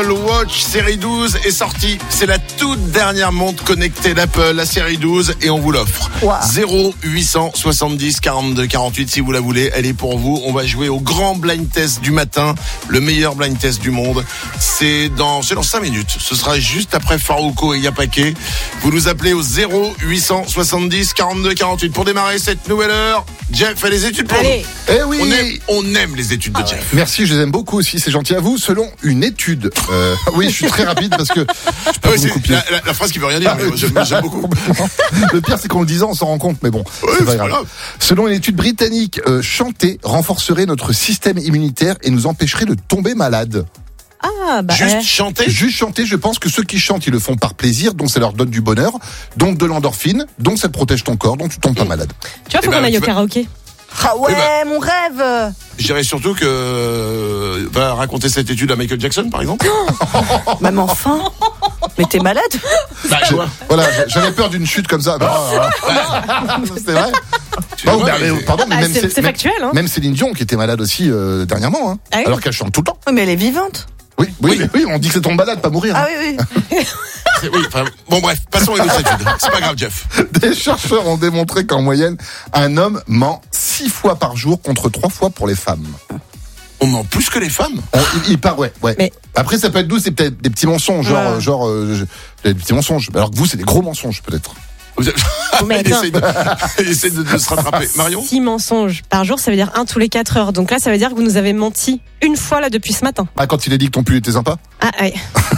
Apple Watch série 12 est sortie. C'est la toute dernière montre connectée d'Apple, la série 12, et on vous l'offre. Wow. 0870 42 48 si vous la voulez. Elle est pour vous. On va jouer au grand blind test du matin, le meilleur blind test du monde. C'est dans 5 minutes. Ce sera juste après Farouko et Yapake. Vous nous appelez au 0870 42 48 pour démarrer cette nouvelle heure. Jeff fait les études pour nous. Eh oui. On aime les études de Jeff. Merci, je les aime beaucoup aussi, c'est gentil à vous. Selon une étude, oui, je suis très rapide parce que je peux vous couper. La phrase qui veut rien dire, mais j'aime beaucoup. Le pire, c'est qu'en le disant, on s'en rend compte, mais bon, c'est pas grave. Selon une étude britannique, chanter renforcerait notre système immunitaire et nous empêcherait de tomber malade. Ah, bah. Juste chanter. Juste chanter, je pense que ceux qui chantent, ils le font par plaisir, donc ça leur donne du bonheur, donc de l'endorphine, donc ça te protège ton corps, donc tu tombes pas malade. Tu vois, faut qu'on aille au karaoké. Ah ouais, mon rêve. Je dirais surtout que va raconter cette étude à Michael Jackson, par exemple. Même enfin. Mais t'es malade. Bah, je vois. Voilà, j'avais peur d'une chute comme ça. C'est vrai. Pardon, mais même c'est factuel, hein. Même Céline Dion qui était malade aussi dernièrement, hein, Ah oui. alors qu'elle chante tout le temps. Oui, mais elle est vivante. Oui, on dit que c'est ton malade, pas mourir. Ah hein. Oui, bon bref, passons à une autre étude. C'est pas grave, Jeff. Des chercheurs ont démontré qu'en moyenne, un homme ment 6 fois par jour contre 3 fois pour les femmes. On ment plus que les femmes. Il part, ouais. Mais- Après, ça peut être doux, c'est peut-être des petits mensonges, des petits mensonges. Alors que vous, c'est des gros mensonges, peut-être. Mais attends. Essaye de se rattraper. Marion 6 mensonges par jour, ça veut dire 1 tous les 4 heures. Donc là, ça veut dire que vous nous avez menti une fois là depuis ce matin. Ah, quand il a dit que ton pull était sympa? Ah, ouais.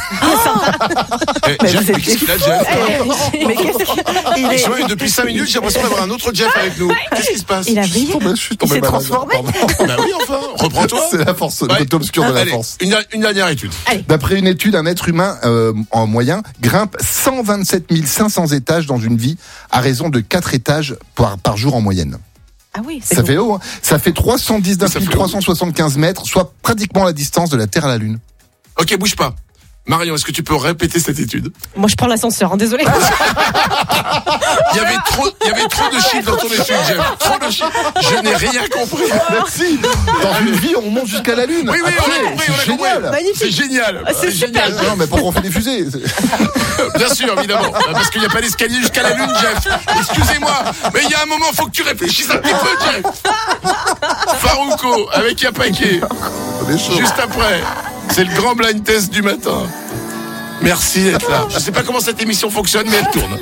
Jeff, vous êtes qu'est-ce qu'il a, Jeff Mais qu'est-ce qu'il est? Ouais, depuis 5 minutes, j'ai l'impression d'avoir un autre Jeff avec nous. Qu'est-ce qui se passe? Il a brillé. Je suis tombé s'est malade. transformé. Pardon. Bah oui, enfin, reprends-toi. C'est la force, le Ouais. côté obscur de la Allez, force. une dernière étude. D'après une étude, un être humain en moyen grimpe 127 500 étages dans une vie à raison de 4 étages par jour en moyenne. Ah oui, c'est Ça bon. fait haut, hein. Ça fait 319 Ça fait haut. 375 mètres, soit pratiquement la distance de la Terre à la Lune. Ok, bouge pas. Marion, est-ce que tu peux répéter cette étude? Moi, je prends l'ascenseur, hein, désolé. Il y avait trop de chiffres dans ton étude, Jeff. Trop de chiffres. Je n'ai rien compris. Merci. Dans une vie, on monte jusqu'à la Lune. Oui, Après, on a compris, c'est génial. Magnifique. C'est génial. C'est super. Génial. Non, mais pourquoi on fait des fusées? Bien sûr, évidemment. Parce qu'il n'y a pas d'escalier jusqu'à la Lune, Jeff. Excusez-moi. Mais il y a un moment, faut que tu réfléchisses un petit peu, Jeff. Farouko avec Yapake. On est chaud. Juste après. C'est le grand blind test du matin. Merci d'être là. Je sais pas comment cette émission fonctionne, mais elle tourne.